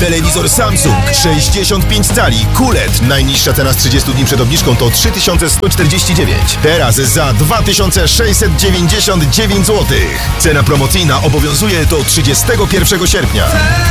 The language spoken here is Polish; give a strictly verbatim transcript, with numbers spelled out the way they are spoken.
Telewizor Samsung sześćdziesiąt pięć cali Q L E D. Najniższa cena z trzydziestu dni przed obniżką to trzy tysiące sto czterdzieści dziewięć. Teraz za dwa tysiące sześćset dziewięćdziesiąt dziewięć złotych. Cena promocyjna obowiązuje do trzydziestego pierwszego sierpnia.